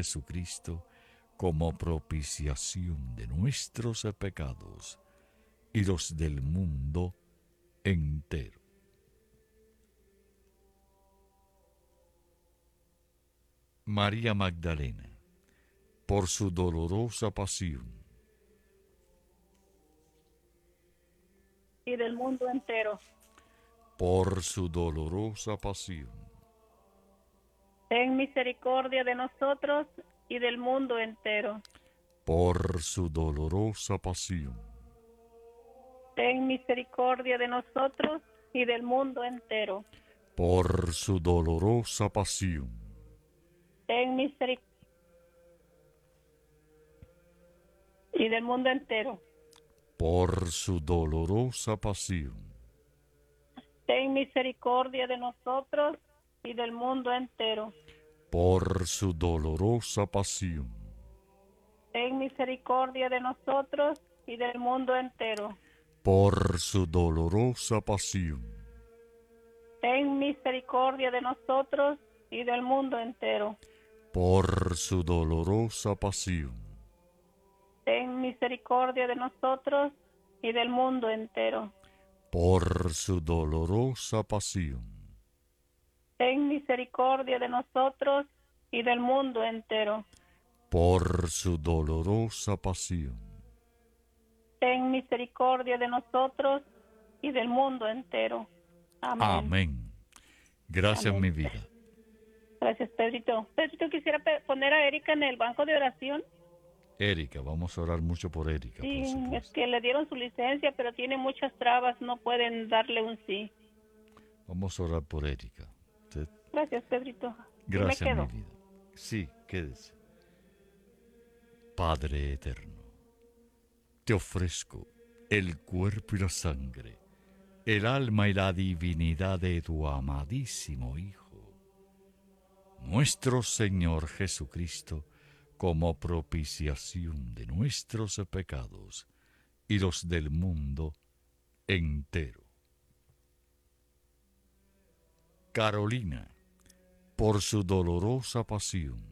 Jesucristo, como propiciación de nuestros pecados y los del mundo entero. María Magdalena, por su dolorosa pasión, y del mundo entero. por su dolorosa pasión, Ten misericordia de nosotros y del mundo entero. por su dolorosa pasión, Ten misericordia de nosotros y del mundo entero. por su dolorosa pasión, Ten misericordia y del mundo entero. por su dolorosa pasión, Ten misericordia de nosotros y del mundo entero. por su dolorosa pasión, Ten misericordia de nosotros y del mundo entero. por su dolorosa pasión, Ten misericordia de nosotros y del mundo entero. por su dolorosa pasión, Ten misericordia de nosotros y del mundo entero. por su dolorosa pasión, Ten misericordia de nosotros y del mundo entero. por su dolorosa pasión. Ten misericordia de nosotros y del mundo entero. Amén. Amén. Gracias, Amén. mi vida. Gracias, Pedrito. Pedrito, quisiera poner a Erika en el banco de oración. Erika, vamos a orar mucho por Erika, Sí, por es supuesto. que le dieron su licencia, pero tiene muchas trabas, no pueden darle un sí. Vamos a orar por Erika. Gracias, Pedrito. Y me Gracias, mi quedo. vida. Sí, quédese. Padre eterno, te ofrezco el cuerpo y la sangre, el alma y la divinidad de tu amadísimo Hijo, nuestro Señor Jesucristo, como propiciación de nuestros pecados y los del mundo entero. Carolina, por su dolorosa pasión,